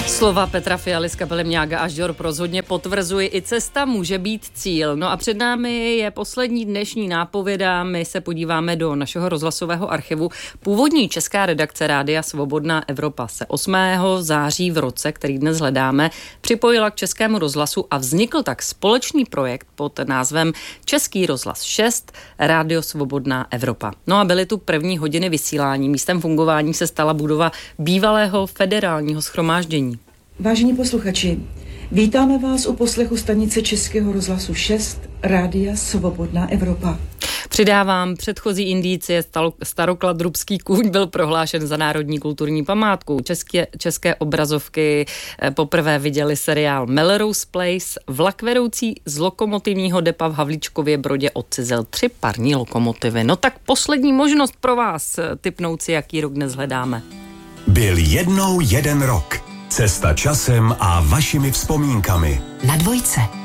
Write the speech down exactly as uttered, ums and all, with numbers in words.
Slova Petra Fialy z kapely Mňága a Žďor rozhodně potvrzuji, i cesta může být cíl. No a před námi je poslední dnešní nápověda. My se podíváme do našeho rozhlasového archivu. Původní česká redakce Rádia Svobodná Evropa se osmého září v roce, který dnes hledáme, připojila k Českému rozhlasu a vznikl tak společný projekt pod názvem Český rozhlas šest, Rádio Svobodná Evropa. No a byly tu první hodiny vysílání. Místem fungování se stala budova bývalého federálního shromáždění. Vážení posluchači, vítáme vás u poslechu stanice Českého rozhlasu šest, Rádia Svobodná Evropa. Přidávám předchozí indicie, Staroklad-Rubský kůň byl prohlášen za národní kulturní památku. České, české obrazovky poprvé viděli seriál Melrose Place. Vlak vedoucí z lokomotivního depa v Havlíčkově Brodě odcizel tři parní lokomotivy. No tak poslední možnost pro vás tipnout si, jaký rok dnes hledáme. Byl jednou jeden rok. Cesta časem a vašimi vzpomínkami. Na dvojce.